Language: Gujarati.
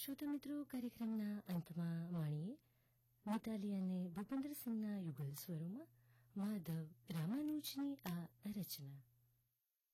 શ્રોતા મિત્રો, કાર્યક્રમના અંતમાં માણીએ મિતાલી અને ભૂપેન્દ્રસિંહના યુગલ સ્વરોમાં માધવ રામાનુજની આ રચના.